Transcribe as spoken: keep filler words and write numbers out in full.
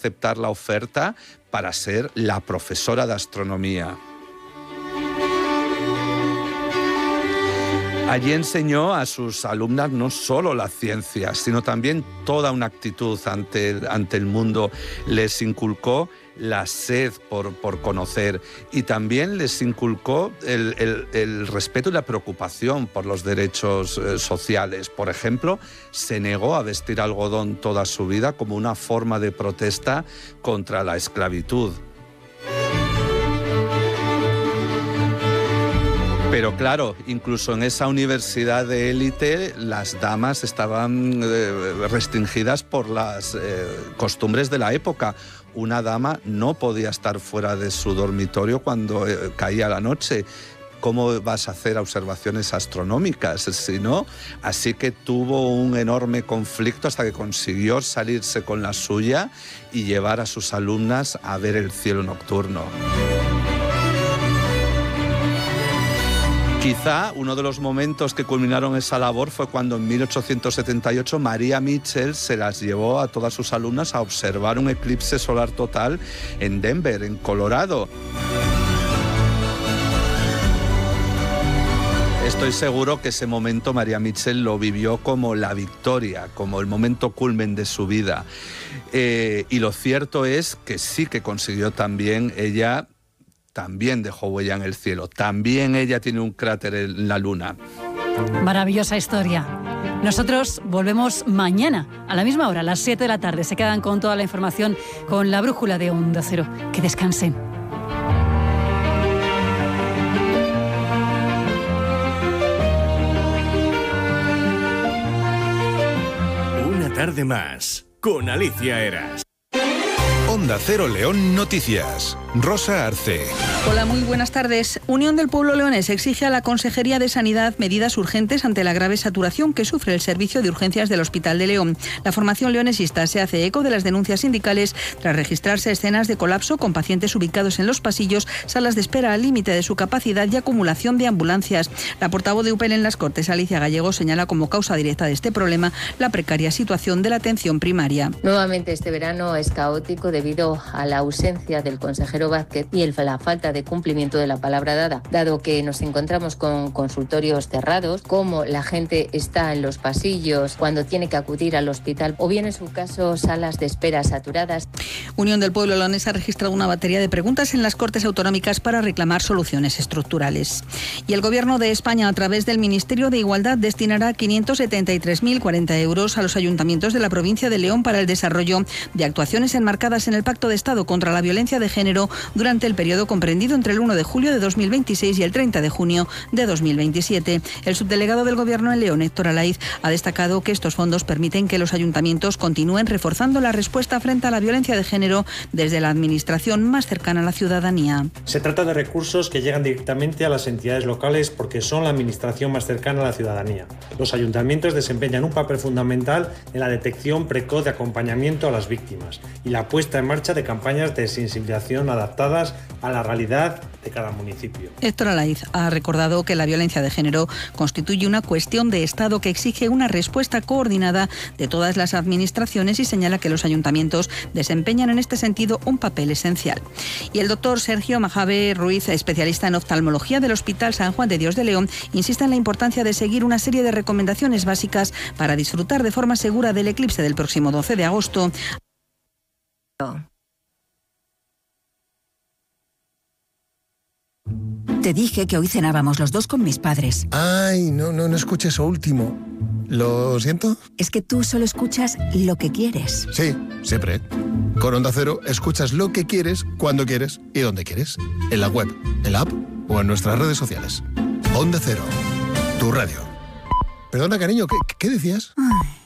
aceptar la oferta para ser la profesora de astronomía. Allí enseñó a sus alumnas no solo la ciencia, sino también toda una actitud ante, ante el mundo. Les inculcó la sed por, por conocer y también les inculcó el, el, el respeto y la preocupación por los derechos eh, sociales. Por ejemplo, se negó a vestir algodón toda su vida como una forma de protesta contra la esclavitud. Pero claro, incluso en esa universidad de élite las damas estaban eh, restringidas por las eh, costumbres de la época. Una dama no podía estar fuera de su dormitorio cuando eh, caía la noche. ¿Cómo vas a hacer observaciones astronómicas si no? Así que tuvo un enorme conflicto hasta que consiguió salirse con la suya y llevar a sus alumnas a ver el cielo nocturno. Quizá uno de los momentos que culminaron esa labor fue cuando en mil ochocientos setenta y ocho Maria Mitchell se las llevó a todas sus alumnas a observar un eclipse solar total en Denver, en Colorado. Estoy seguro que ese momento Maria Mitchell lo vivió como la victoria, como el momento culmen de su vida. Eh, y lo cierto es que sí que consiguió también ella... También dejó huella en el cielo. También ella tiene un cráter en la luna. Maravillosa historia. Nosotros volvemos mañana a la misma hora, a las siete de la tarde. Se quedan con toda la información, con la brújula de Onda Cero. Que descansen. Una tarde más con Alicia Eras. Onda Cero León Noticias. Rosa Arce. Hola, muy buenas tardes. Unión del Pueblo Leonés exige a la Consejería de Sanidad medidas urgentes ante la grave saturación que sufre el servicio de urgencias del Hospital de León. La formación leonesista se hace eco de las denuncias sindicales tras registrarse escenas de colapso con pacientes ubicados en los pasillos, salas de espera al límite de su capacidad y acumulación de ambulancias. La portavoz de U P L en las Cortes, Alicia Gallego, señala como causa directa de este problema la precaria situación de la atención primaria. Nuevamente este verano es caótico debido a la ausencia del consejero Vázquez y el, la falta de cumplimiento de la palabra dada, dado que nos encontramos con consultorios cerrados, como la gente está en los pasillos cuando tiene que acudir al hospital, o bien en su caso salas de espera saturadas. Unión del Pueblo Leonés ha registrado una batería de preguntas en las Cortes Autonómicas para reclamar soluciones estructurales. Y el Gobierno de España, a través del Ministerio de Igualdad, destinará quinientos setenta y tres mil cuarenta euros a los ayuntamientos de la provincia de León para el desarrollo de actuaciones enmarcadas en el Pacto de Estado contra la Violencia de Género durante el periodo comprendido entre el uno de julio de dos mil veintiséis y el treinta de junio de dos mil veintisiete. El subdelegado del Gobierno en León, Héctor Alaiz, ha destacado que estos fondos permiten que los ayuntamientos continúen reforzando la respuesta frente a la violencia de género desde la administración más cercana a la ciudadanía. Se trata de recursos que llegan directamente a las entidades locales porque son la administración más cercana a la ciudadanía. Los ayuntamientos desempeñan un papel fundamental en la detección precoz de acompañamiento a las víctimas y la puesta en marcha de campañas de sensibilización adaptadas a la realidad de cada municipio. Héctor Alaiz ha recordado que la violencia de género constituye una cuestión de Estado que exige una respuesta coordinada de todas las administraciones y señala que los ayuntamientos desempeñan en este sentido un papel esencial. Y el doctor Sergio Majabe Ruiz, especialista en oftalmología del Hospital San Juan de Dios de León, insiste en la importancia de seguir una serie de recomendaciones básicas para disfrutar de forma segura del eclipse del próximo doce de agosto. Te dije que hoy cenábamos los dos con mis padres. Ay, no, no, no escuché eso último. ¿Lo siento? Es que tú solo escuchas lo que quieres. Sí, siempre. Con Onda Cero escuchas lo que quieres, cuando quieres y donde quieres. En la web, en la app o en nuestras redes sociales. Onda Cero, tu radio. Perdona, cariño, ¿qué, qué decías? Ay.